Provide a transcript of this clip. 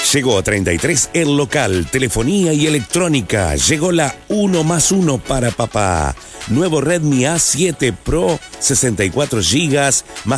Llegó a 33 el local, telefonía y electrónica. Llegó la 1+1 para papá. Nuevo Redmi A7 Pro, 64 GB, más